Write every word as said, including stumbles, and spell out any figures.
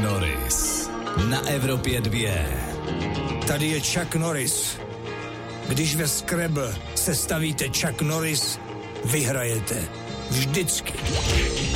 Norris na Evropě dvě. Tady je Chuck Norris. Když ve Scrabble se stavíte Chuck Norris, vyhrajete. Vždycky.